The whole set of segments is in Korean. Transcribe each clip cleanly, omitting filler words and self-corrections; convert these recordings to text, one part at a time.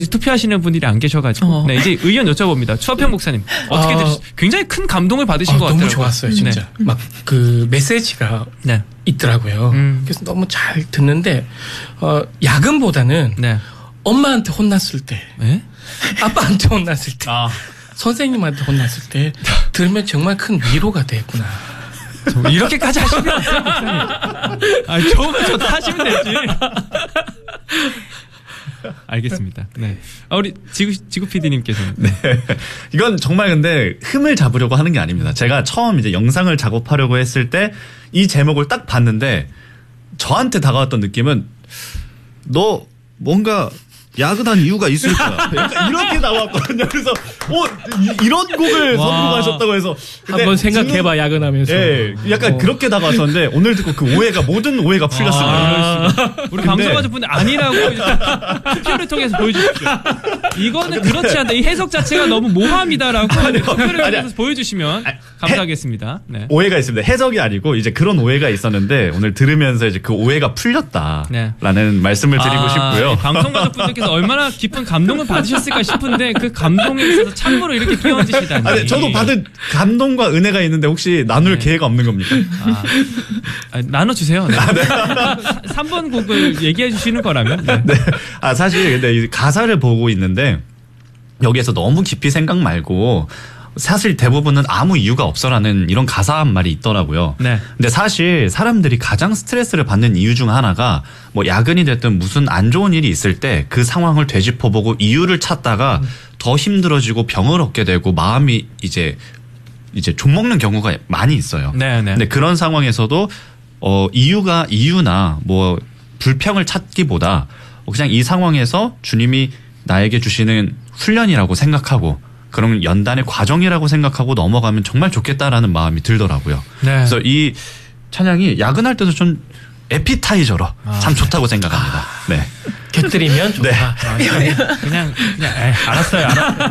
투표하시는 분들이 안 계셔가지고 네, 이제 의견 여쭤봅니다. 추하평 목사님 어떻게 굉장히 큰 감동을 받으신 것 같아요. 너무 좋았어요, 진짜. 네. 막 그 메시지가 네. 있더라고요. 그래서 너무 잘 듣는데 야근보다는 네. 엄마한테 혼났을 때, 네? 아빠한테 혼났을 때, 선생님한테 혼났을 때 들으면 정말 큰 위로가 됐구나. 이렇게까지 하시면 안 돼요, 목사님. 아니, 좋으면 저도 하시면 되지. 알겠습니다. 네. 우리 지구 PD님께서는. 네. 이건 정말 근데 흠을 잡으려고 하는 게 아닙니다. 제가 처음 이제 영상을 작업하려고 했을 때 이 제목을 딱 봤는데 저한테 다가왔던 느낌은 너 뭔가 야근한 이유가 있을 거야. 약간 이렇게 나왔거든요. 그래서 이런 곡을 선곡하셨다고 해서 한번 생각해봐 야근하면서. 네, 약간 그렇게 다가왔었는데 오늘 듣고 그 오해가 모든 오해가 풀렸습니다. 우리 방송가족분들 아니라고 투표를 통해서 보여주십시오. 이거는 그렇지 않다. 이 해석 자체가 너무 모함이다라고 투표를 통해서 보여주시면 감사하겠습니다. 네. 오해가 있습니다. 해석이 아니고 이제 그런 오해가 있었는데 오늘 들으면서 이제 그 오해가 풀렸다라는 말씀을 드리고 싶고요. 방송가족분들께서 얼마나 깊은 감동을 받으셨을까 싶은데 그 감동에 있어서 참고로 이렇게 끼얹으시다니. 아니, 저도 받은 감동과 은혜가 있는데 혹시 나눌 계획 없는 겁니까? 나눠주세요. 네. 3번 곡을 얘기해 주시는 거라면. 네. 네. 사실 근데 이 가사를 보고 있는데 여기에서 너무 깊이 생각 말고 사실 대부분은 아무 이유가 없어라는 이런 가사 한 말이 있더라고요. 네. 근데 사실 사람들이 가장 스트레스를 받는 이유 중 하나가 뭐 야근이 됐든 무슨 안 좋은 일이 있을 때 그 상황을 되짚어보고 이유를 찾다가 더 힘들어지고 병을 얻게 되고 마음이 이제 좀먹는 경우가 많이 있어요. 네, 네. 근데 그런 상황에서도 이유나 뭐 불평을 찾기보다 그냥 이 상황에서 주님이 나에게 주시는 훈련이라고 생각하고 그럼 연단의 과정이라고 생각하고 넘어가면 정말 좋겠다라는 마음이 들더라고요. 네. 그래서 이 찬양이 야근할 때도 좀 에피타이저로 참 좋다고 생각합니다. 네. 곁들이면 좋다. 네. 그냥 알았어요.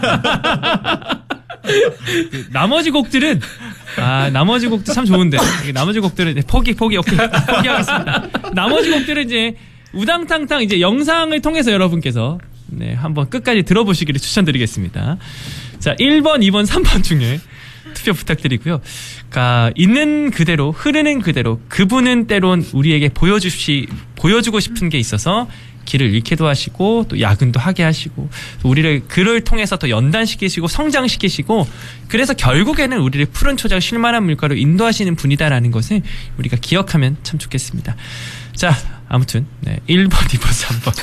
나머지 곡들은 나머지 곡도 참 좋은데 나머지 곡들은 포기하겠습니다. 나머지 곡들은 이제 우당탕탕 이제 영상을 통해서 여러분께서 네, 한번 끝까지 들어보시기를 추천드리겠습니다. 자, 1번, 2번, 3번 중에 투표 부탁드리고요. 있는 그대로, 흐르는 그대로 그분은 때론 우리에게 보여주고 싶은 게 있어서 길을 잃게도 하시고 또 야근도 하게 하시고 또 우리를 그를 통해서 더 연단시키시고 성장시키시고 그래서 결국에는 우리를 푸른 초장 쉴만한 물가로 인도하시는 분이다라는 것을 우리가 기억하면 참 좋겠습니다. 자, 아무튼 네, 1번, 2번, 3번.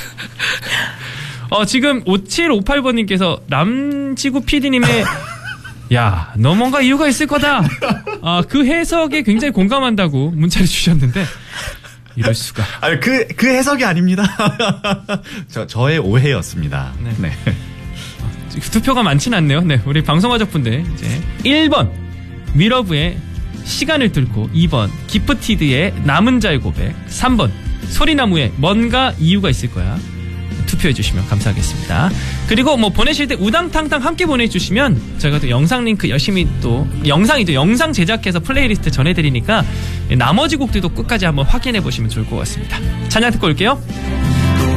지금 5758번님께서 남지구 PD님의 야, 너 뭔가 이유가 있을 거다. 그 해석에 굉장히 공감한다고 문자를 주셨는데 이럴 수가. 아니 그 해석이 아닙니다. 저의 오해였습니다. 네. 네. 투표가 많지는 않네요. 네, 우리 방송가족분들 이제 1번 미러브의 시간을 뚫고 2번 기프티드의 남은 자의 고백 3번 소리나무의 뭔가 이유가 있을 거야. 투표해 주시면 감사하겠습니다. 그리고 뭐 보내실 때 우당탕탕 함께 보내주시면 저희가 또 영상 링크 열심히 또 영상 제작해서 플레이리스트 전해드리니까 나머지 곡들도 끝까지 한번 확인해 보시면 좋을 것 같습니다. 찬양 듣고 올게요.